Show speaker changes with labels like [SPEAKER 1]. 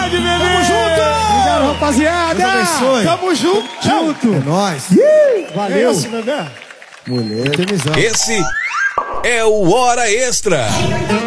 [SPEAKER 1] Tamo junto!
[SPEAKER 2] Obrigado, rapaziada!
[SPEAKER 1] Tamo junto!
[SPEAKER 2] É nóis! Valeu!
[SPEAKER 1] É isso, bebê?
[SPEAKER 2] Mulher,
[SPEAKER 3] Esse é o Hora Extra.